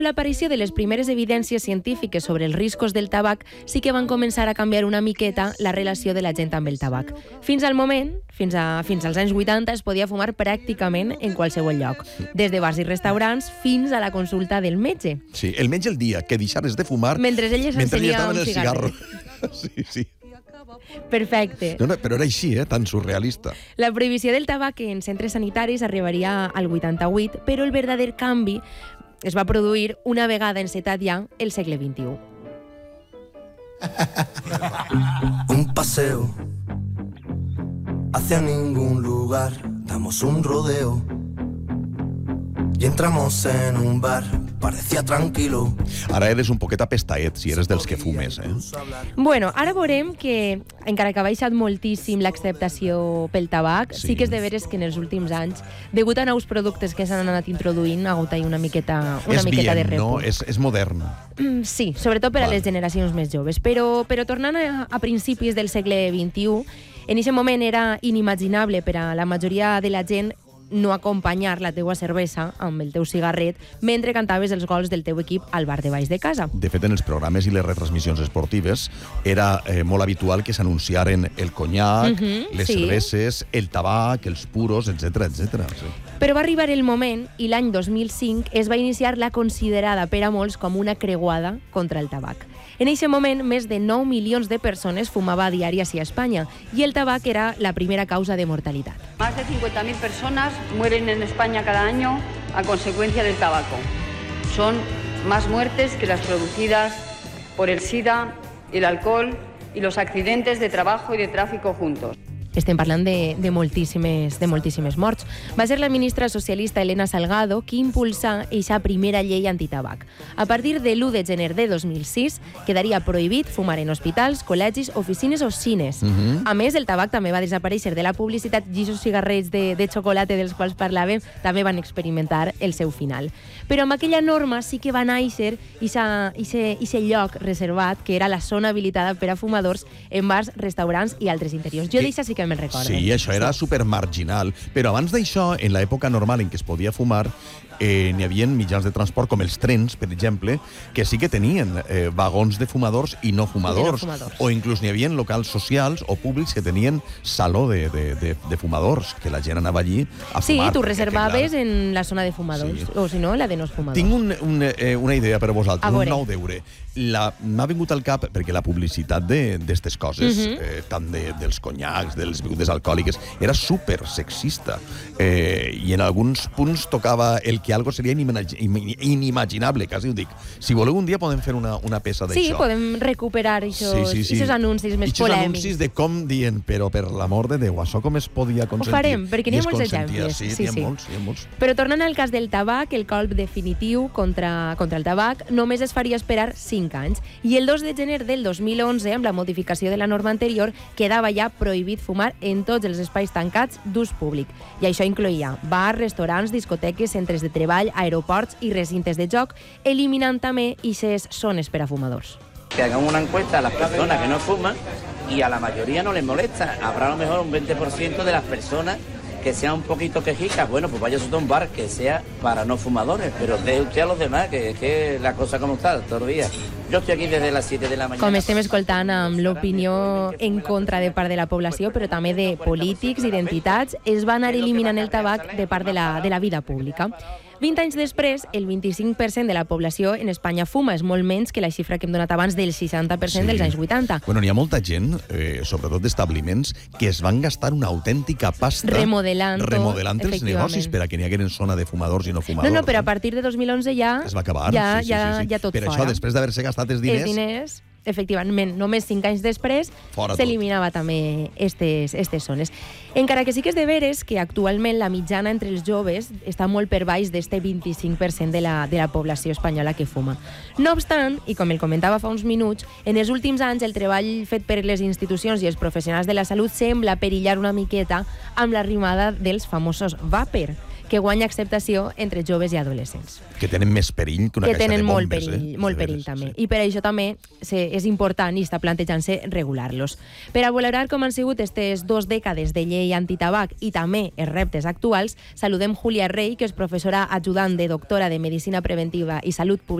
L'aparició de les primeres evidències científiques sobre els riscos del tabac sí que van començar a canviar una miqueta la relació de la gent amb el tabac. Fins al moment, fins als anys 80, es podia fumar pràcticament en qualsevol lloc, des de bars i restaurants fins a la consulta del metge. Sí, el metge el dia que deixaves de fumar mentre ell s'encenia un cigarret. Sí. Perfecte. No, però era així, tan surrealista. La prohibició del tabac en centres sanitaris arribaria al 88, però el verdader canvi es va produir una vegada encetat ja el segle XXI. Un paseo hacia ningún lugar, damos un rodeo y entramos en un bar, parecía tranquilo. Ara eres un poquet apestaet, si eres dels que fumes, Bueno, ara veurem que, encara que ha baixat moltíssim l'acceptació pel tabac, sí que és de veres que en els últims anys, degut a nous productes que s'han anat introduint, ha hagut una miqueta de repunt. No? És modern. Sí, sobretot per a les generacions més joves. Però tornant a principis del segle XXI, en aquest moment era inimaginable per a la majoria de la gent no acompanyar la teua cervesa amb el teu cigarret mentre cantaves els gols del teu equip al bar de baix de casa. De fet, en els programes i les retransmissions esportives era molt habitual que s'anunciaren el conyac, les cerveses, el tabac, els puros, etc. Sí. Però va arribar el moment i l'any 2005 es va iniciar la considerada per a molts com una creuada contra el tabac. En aquest moment, més de 9 milions de persones fumava diàries a Espanya i el tabac era la primera causa de mortalitat. Más de 50.000 personas mueren en España cada año a consecuencia del tabaco. Son más muertes que las producidas por el SIDA, el alcohol y los accidentes de trabajo y de tráfico juntos. Estem parlant de moltíssimes morts. Va ser la ministra socialista Elena Salgado qui impulsà eixa primera llei antitabac. A partir de l'1 de gener de 2006 quedaria prohibit fumar en hospitals, col·legis, oficines o cines. A més, el tabac també va desaparèixer de la publicitat i aquests cigarrets de xocolata dels quals parlàvem també van experimentar el seu final. Però amb aquella norma sí que va néixer aquest lloc reservat que era la zona habilitada per a fumadors en bars, restaurants i altres interiors. Jo d'això sí que me'n recordo. Sí, això era supermarginal. Però abans d'això, en l'època normal en què es podia fumar, n'hi havia mitjans de transport, com els trens, per exemple, que sí que tenien vagons de fumadors i no fumadors. O inclús n'hi havia locals socials o públics que tenien saló de fumadors, que la gent anava allí a fumar. Sí, tu reservaves en la zona de fumadors, o si no, la de no fumadors. Tinc una idea per a vosaltres, un nou deure. M'ha vingut al cap, perquè la publicitat d'aquestes coses, tant dels conyacs, de les begudes alcohòliques, era super sexista. I en alguns punts tocava el que algo seria inimaginable, quasi ho dic. Si voleu, un dia podem fer una peça d'això. Sí, podem recuperar aquests anuncis més polèmics. Aquests anuncis de com dient, però per l'amor de Déu, això com es podia consentir? Ho farem, perquè n'hi ha molts exemples. Sí, n'hi ha molts. Però tornant al cas del tabac, el colp definitiu contra el tabac només es faria esperar 5 anys. I el 2 de gener del 2011, amb la modificació de la norma anterior, quedava ja prohibit fumar en tots els espais tancats d'ús públic. I això incloïa bars, restaurants, discoteques, centres de treball, aeroports i recintes de joc, eliminant també aquestes zones per a fumadors. Que hagan una encuesta a las personas que no fuman y a la mayoría no les molesta. Habrá a lo mejor un 20% de las personas que sean un poquito quejicas. Bueno, pues vaya a un bar que sea para no fumadores, pero de usted a los demás, que es que la cosa como está, todos los días. Jo estic aquí des de les 7 de la mañana. Com estem escoltant amb l'opinió en contra de part de la població, però també de polítics i d'entitats, es va anar eliminant el tabac de part de la vida pública. 20 anys després, el 25% de la població en Espanya fuma. És molt menys que la xifra que hem donat abans del 60% dels anys 80. Bueno, n'hi ha molta gent, sobretot d'establiments, que es van gastar una autèntica pasta remodelant els negocis per a que n'hi hagueren zona de fumadors i no fumadors. No, però a partir de 2011 ja... Es va acabar. Ja tot fora. Per això, després d'haver-se gastat els diners... Efectivament, només 5 anys després s'eliminava també aquestes zones. Encara que sí que és de veres que actualment la mitjana entre els joves està molt per baix d'este 25% de la població espanyola que fuma. No obstant, i com el comentava fa uns minuts, en els últims anys el treball fet per les institucions i els professionals de la salut sembla perillar una miqueta amb l'arribada dels famosos vàper, que guanya acceptació entre joves i adolescents. Que tenen més perill que una que caixa de tenen bombes. molt perill també. I per això també és important i està plantejant-se regular-los. Per a valorar com han sigut aquestes 2 dècades de llei antitabac i també els reptes actuals, saludem Júlia Rey, que és professora ajudant de doctora de Medicina Preventiva i Salut Pública